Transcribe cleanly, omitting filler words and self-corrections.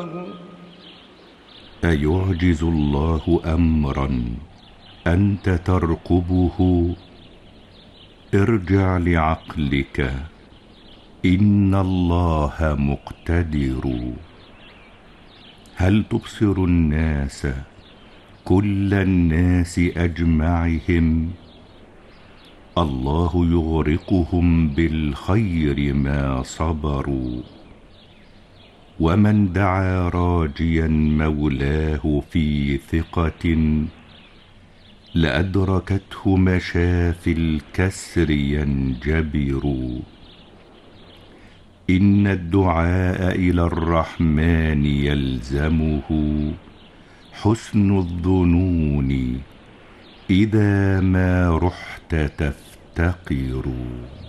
أيعجز الله أمرا أنت ترقبه؟ ارجع لعقلك، إن الله مقتدر. هل تبصر الناس كل الناس أجمعهم؟ الله يغرقهم بالخير ما صبروا. ومن دعا راجيا مولاه في ثقة، لأدركته مشافي الكسر ينجبر. إن الدعاء إلى الرحمن يلزمه حسن الظنون إذا ما رحت تفتقر.